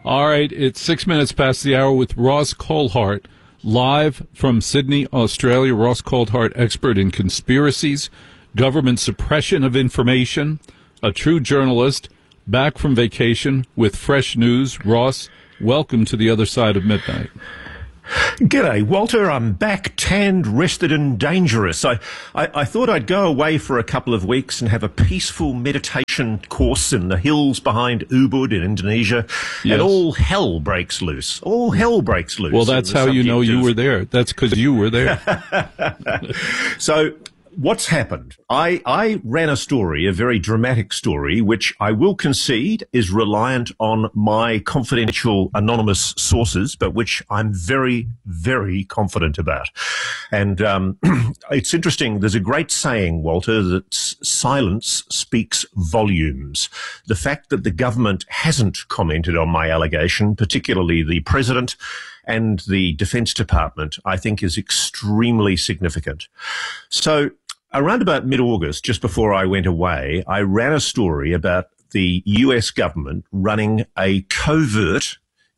All right, it's 6 minutes past the hour with Ross Coulthart, live from Sydney, Australia. Ross Coulthart, expert in conspiracies, government suppression of information, a true journalist, back from vacation with fresh news. Ross, welcome to the other side of midnight. G'day, Walter. I'm back, tanned, rested and dangerous. I thought I'd go away for a couple of weeks and have a peaceful meditation course in the hills behind Ubud in Indonesia, and all hell breaks loose. All hell breaks loose. Well, that's how you know you were there. That's because you were there. So what's happened? I ran a story, a very dramatic story, which I will concede is reliant on my confidential anonymous sources, but which I'm very, very confident about. And it's interesting. There's a great saying, Walter, that silence speaks volumes. The fact that the government hasn't commented on my allegation, particularly the president and the Defense Department, I think is extremely significant. So around about mid-August, just before I went away, I ran a story about the US government running a covert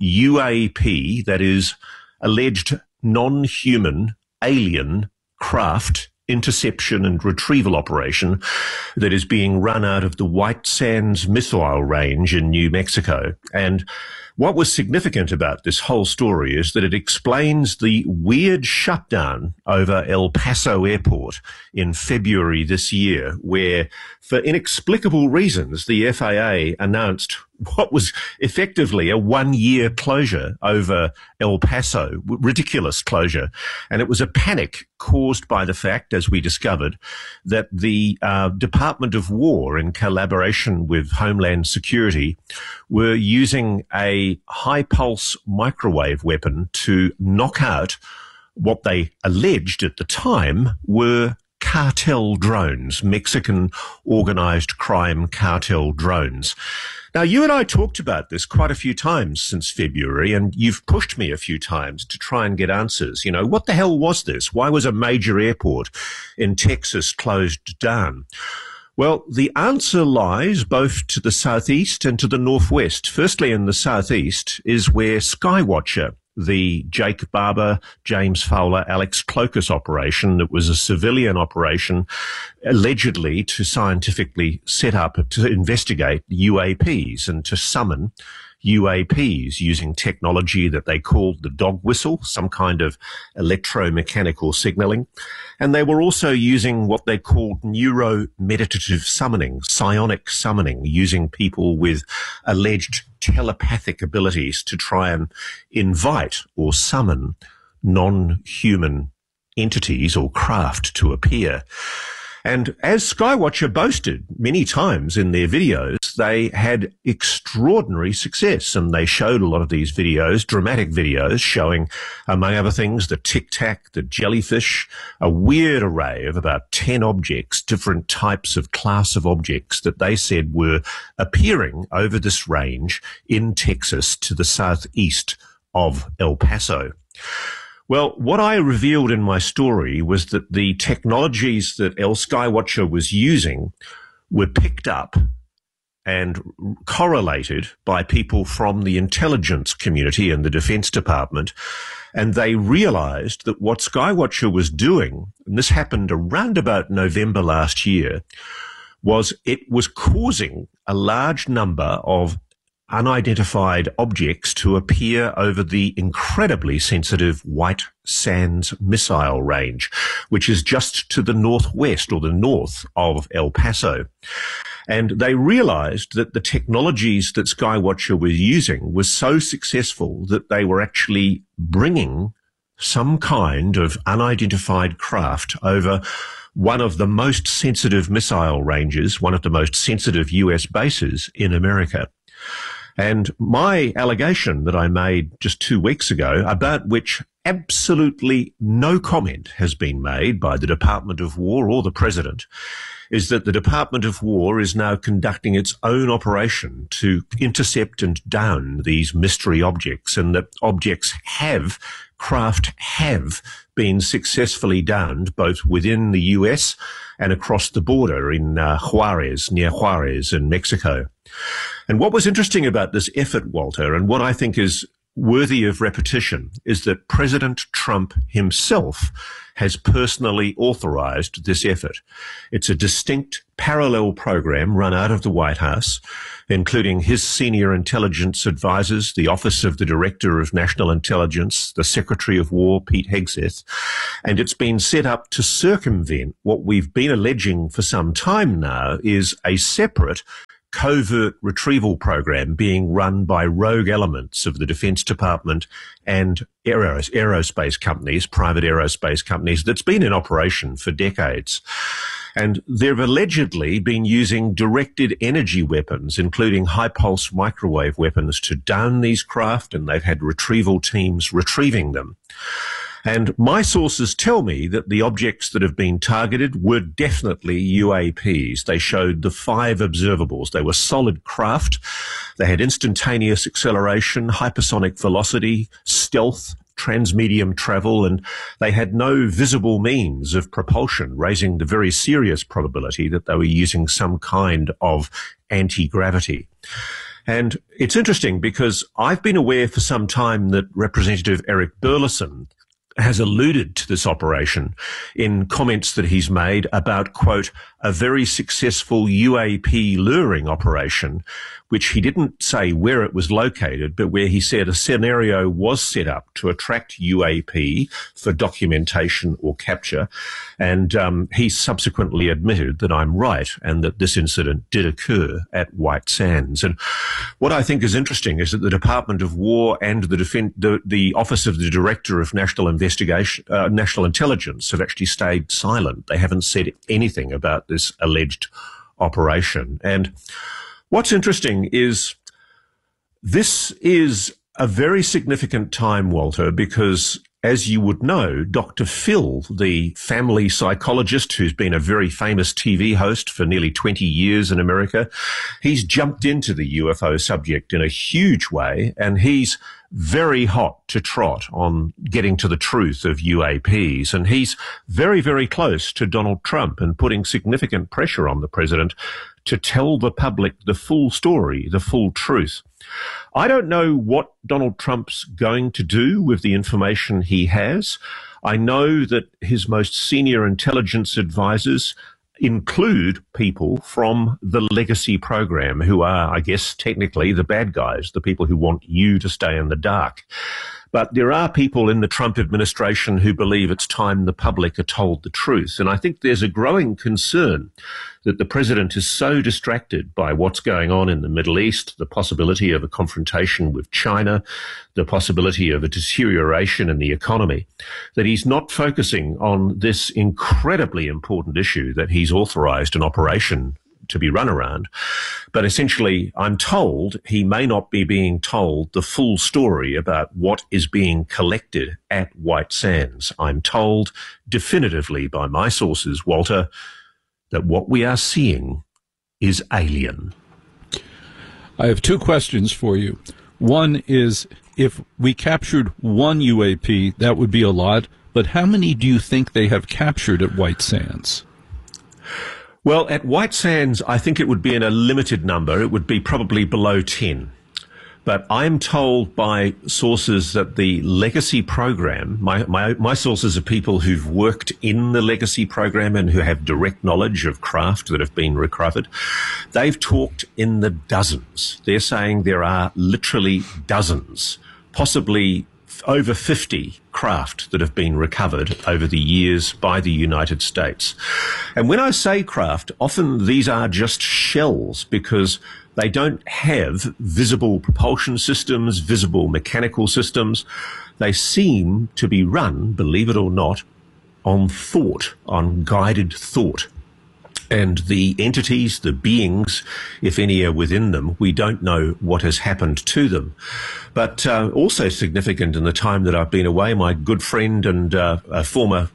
UAP, that is alleged non-human alien craft interception and retrieval operation that is being run out of the White Sands missile range in New Mexico. And what was significant about this whole story is that it explains the weird shutdown over El Paso Airport in February this year, where, for inexplicable reasons, the FAA announced what was effectively a one-year closure over El Paso, ridiculous closure. And it was a panic caused by the fact, as we discovered, that the Department of War, in collaboration with Homeland Security, were using a high-pulse microwave weapon to knock out what they alleged at the time were cartel drones, Mexican organized crime cartel drones. Now, you and I talked about this quite a few times since February, and you've pushed me a few times to try and get answers. You know, what the hell was this? Why was a major airport in Texas closed down? Well, the answer lies both to the southeast and to the northwest. Firstly, in the southeast is where Skywatcher, the Jake Barber, James Fowler, Alex Clokus operation that was a civilian operation allegedly to scientifically set up to investigate UAPs and to summon UAPs using technology that they called the dog whistle, some kind of electromechanical signaling. And they were also using what they called neuromeditative summoning, psionic summoning, using people with alleged telepathic abilities to try and invite or summon non-human entities or craft to appear. And as Skywatcher boasted many times in their videos, they had extraordinary success, and they showed a lot of these videos, dramatic videos, showing, among other things, the Tic Tac, the jellyfish, a weird array of about 10 objects, different types of class of objects that they said were appearing over this range in Texas to the southeast of El Paso. Well, what I revealed in my story was that the technologies that El Skywatcher was using were picked up and correlated by people from the intelligence community and the Defense Department. And they realized that what Skywatcher was doing, and this happened around about November last year, was it was causing a large number of unidentified objects to appear over the incredibly sensitive White Sands missile range, which is just to the northwest or the north of El Paso. And they realized that the technologies that Skywatcher was using was so successful that they were actually bringing some kind of unidentified craft over one of the most sensitive missile ranges, one of the most sensitive US bases in America. And my allegation that I made just 2 weeks ago, about which absolutely no comment has been made by the Department of War or the President, is that the Department of War is now conducting its own operation to intercept and down these mystery objects, and that craft have been successfully downed both within the US and across the border in Juarez, near Juarez in Mexico. And what was interesting about this effort, Walter, and what I think is worthy of repetition, is that President Trump himself has personally authorized this effort. It's a distinct parallel program run out of the White House, including his senior intelligence advisors, the Office of the Director of National Intelligence, the Secretary of War, Pete Hegseth, and it's been set up to circumvent what we've been alleging for some time now is a separate covert retrieval program being run by rogue elements of the Defense Department and aerospace companies, private aerospace companies, that's been in operation for decades. And they've allegedly been using directed energy weapons, including high-pulse microwave weapons, to down these craft, and they've had retrieval teams retrieving them. And my sources tell me that the objects that have been targeted were definitely UAPs. They showed the 5 observables. They were solid craft. They had instantaneous acceleration, hypersonic velocity, stealth, transmedium travel, and they had no visible means of propulsion, raising the very serious probability that they were using some kind of anti-gravity. And it's interesting because I've been aware for some time that Representative Eric Burleson has alluded to this operation in comments that he's made about, quote, a very successful UAP luring operation, which he didn't say where it was located, but where he said a scenario was set up to attract UAP for documentation or capture. And he subsequently admitted that I'm right and that this incident did occur at White Sands. And what I think is interesting is that the Department of War and the Office of the Director of National Intelligence have actually stayed silent. They haven't said anything about this alleged operation. And what's interesting is this is a very significant time, Walter, because as you would know, Dr. Phil, the family psychologist who's been a very famous TV host for nearly 20 years in America, he's jumped into the UFO subject in a huge way, and he's very hot to trot on getting to the truth of UAPs. And he's very, very close to Donald Trump and putting significant pressure on the president to tell the public the full story, the full truth. I don't know what Donald Trump's going to do with the information he has. I know that his most senior intelligence advisors include people from the legacy program who are, I guess, technically the bad guys, the people who want you to stay in the dark. But there are people in the Trump administration who believe it's time the public are told the truth. And I think there's a growing concern that the president is so distracted by what's going on in the Middle East, the possibility of a confrontation with China, the possibility of a deterioration in the economy, that he's not focusing on this incredibly important issue that he's authorized an operation to be run around. But essentially, I'm told he may not be being told the full story about what is being collected at White Sands. I'm told definitively by my sources, Walter, that what we are seeing is alien. I have 2 questions for you. One is, if we captured 1 UAP, that would be a lot, but how many do you think they have captured at White Sands? Well, at White Sands, I think it would be in a limited number. It would be probably below 10. But I'm told by sources that the legacy program, my sources are people who've worked in the legacy program and who have direct knowledge of craft that have been recovered. They've talked in the dozens. They're saying there are literally dozens, possibly over 50 craft that have been recovered over the years by the United States. And when I say craft, often these are just shells because they don't have visible propulsion systems, visible mechanical systems. They seem to be run, believe it or not, on thought, on guided thought. And the entities, the beings, if any are within them, we don't know what has happened to them. But also significant in the time that I've been away, my good friend and a former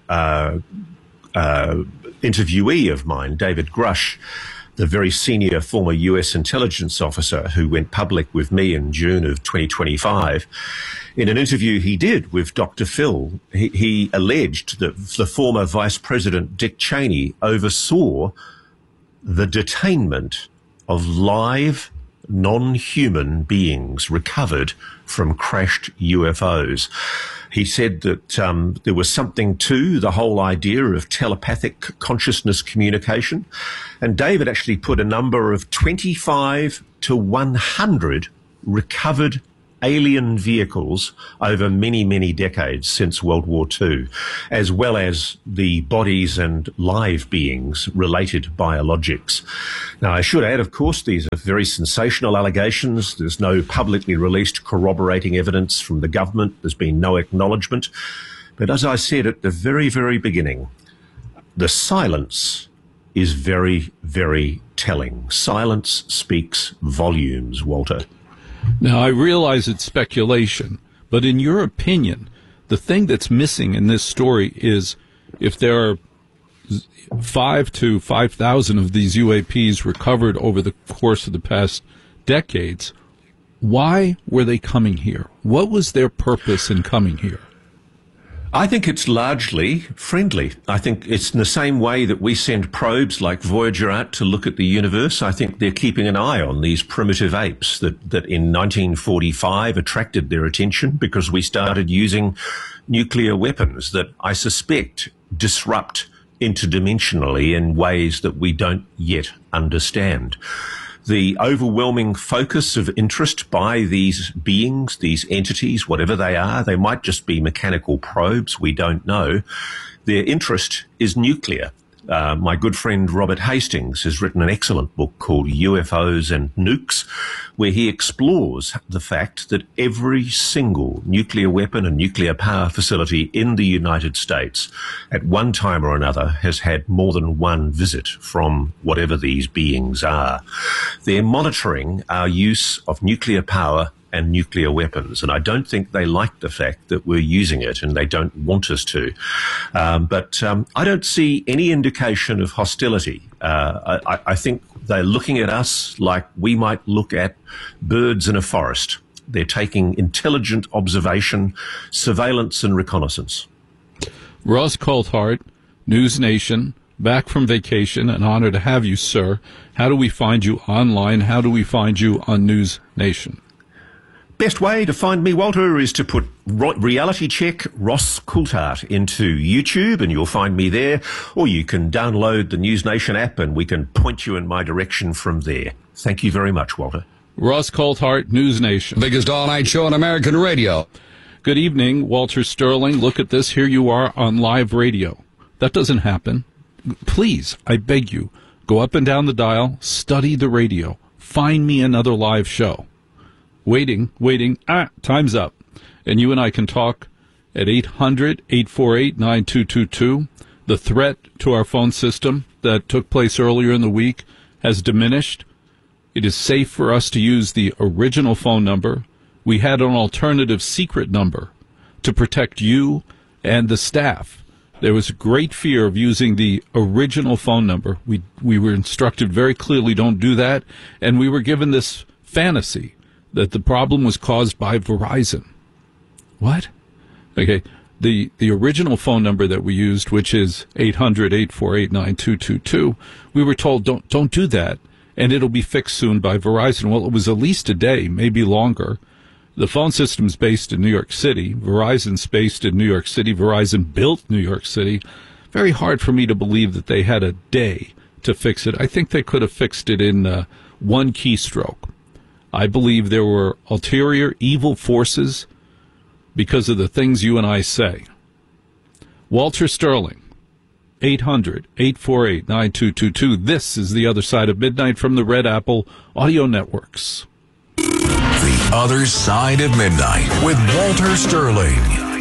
interviewee of mine, David Grush, the very senior former US intelligence officer who went public with me in June of 2025, in an interview he did with Dr. Phil, he alleged that the former Vice President Dick Cheney oversaw the detainment of live non-human beings recovered from crashed UFOs. He said that there was something to the whole idea of telepathic consciousness communication. And David actually put a number of 25 to 100 recovered alien vehicles over many, many decades since World War II, as well as the bodies and live beings related biologics. Now, I should add, of course, these are very sensational allegations. There's no publicly released corroborating evidence from the government. There's been no acknowledgement. But as I said at the very, very beginning, the silence is very, very telling. Silence speaks volumes, Walter. Now, I realize it's speculation, but in your opinion, the thing that's missing in this story is if there are 5 to 5,000 of these UAPs recovered over the course of the past decades, why were they coming here? What was their purpose in coming here? I think it's largely friendly. I think it's in the same way that we send probes like Voyager out to look at the universe. I think they're keeping an eye on these primitive apes that in 1945 attracted their attention because we started using nuclear weapons that I suspect disrupt interdimensionally in ways that we don't yet understand. The overwhelming focus of interest by these beings, these entities, whatever they are, they might just be mechanical probes, we don't know. Their interest is nuclear. My good friend Robert Hastings has written an excellent book called UFOs and Nukes, where he explores the fact that every single nuclear weapon and nuclear power facility in the United States at one time or another has had more than one visit from whatever these beings are. They're monitoring our use of nuclear power and nuclear weapons. And I don't think they like the fact that we're using it and they don't want us to. But I don't see any indication of hostility. I think they're looking at us like we might look at birds in a forest. They're taking intelligent observation, surveillance and reconnaissance. Ross Coulthart, News Nation, back from vacation. An honor to have you, sir. How do we find you online? How do we find you on News Nation? Best way to find me, Walter, is to put Reality Check Ross Coulthart into YouTube and you'll find me there. Or you can download the News Nation app and we can point you in my direction from there. Thank you very much, Walter. Ross Coulthart, News Nation. Biggest all-night show on American radio. Good evening, Walter Sterling. Look at this. Here you are on live radio. That doesn't happen. Please, I beg you, go up and down the dial, study the radio. Find me another live show. Waiting. Time's up. And you and I can talk at 800-848-9222. The threat to our phone system that took place earlier in the week has diminished. It is safe for us to use the original phone number. We had an alternative secret number to protect you and the staff. There was a great fear of using the original phone number. We were instructed very clearly, don't do that. And we were given this fantasy that the problem was caused by Verizon. What? Okay. The original phone number that we used, which is 800-848-9222, we were told don't do that, and it'll be fixed soon by Verizon. Well, it was at least a day, maybe longer. The phone system's based in New York City. Verizon's based in New York City. Verizon built New York City. Very hard for me to believe that they had a day to fix it. I think they could have fixed it in one keystroke. I believe there were ulterior evil forces because of the things you and I say. Walter Sterling, 800-848-9222. This is The Other Side of Midnight from the Red Apple Audio Networks. The Other Side of Midnight with Walter Sterling.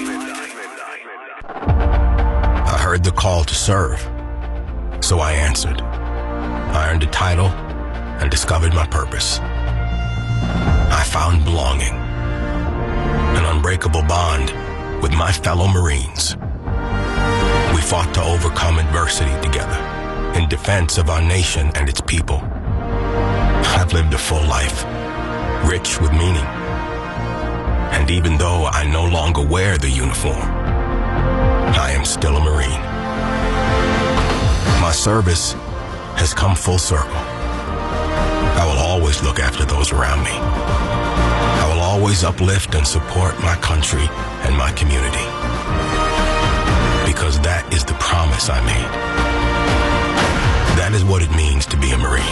I heard the call to serve, so I answered. I earned a title and discovered my purpose. I found belonging, an unbreakable bond with my fellow Marines. We fought to overcome adversity together in defense of our nation and its people. I've lived a full life, rich with meaning. And even though I no longer wear the uniform, I am still a Marine. My service has come full circle. I will always look after those around me. I will always uplift and support my country and my community. Because that is the promise I made. That is what it means to be a Marine.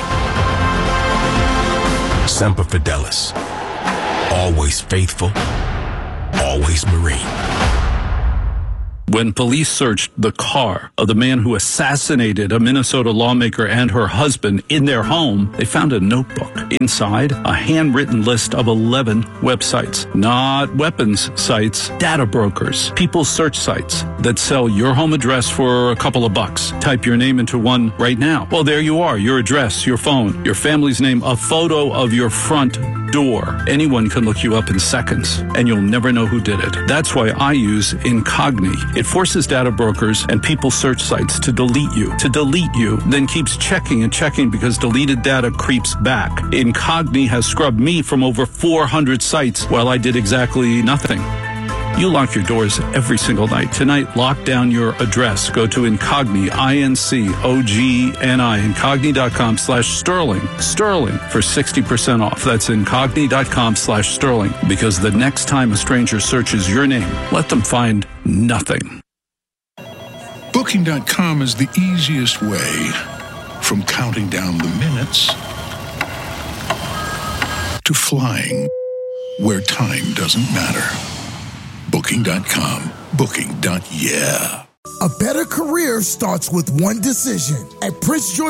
Semper Fidelis. Always faithful. Always Marine. When police searched the car of the man who assassinated a Minnesota lawmaker and her husband in their home, they found a notebook. Inside, a handwritten list of 11 websites. Not weapons sites, data brokers, people's search sites that sell your home address for a couple of bucks. Type your name into one right now. Well, there you are. Your address, your phone, your family's name, a photo of your front door. Anyone can look you up in seconds, and you'll never know who did it. That's why I use Incogni. It forces data brokers and people search sites to delete you, then keeps checking and checking because deleted data creeps back. Incogni has scrubbed me from over 400 sites while I did exactly nothing. You lock your doors every single night. Tonight, lock down your address. Go to Incogni, INCOGNI, Incogni.com/Sterling. Sterling for 60% off. That's Incogni.com/Sterling. Because the next time a stranger searches your name, let them find nothing. Booking.com is the easiest way from counting down the minutes to flying where time doesn't matter. Booking.com. Booking.yeah. A better career starts with one decision. At Prince George